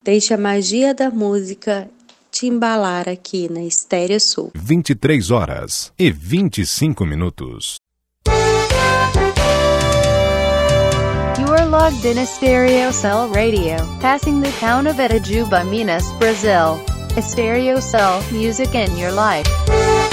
Deixe a magia da música te embalar aqui na Estéreo Sul. 23h25. You are logged in Estéreo Cell Radio, passing the town of Itajuba, Minas, Brazil. Estéreo Cell, music in your life.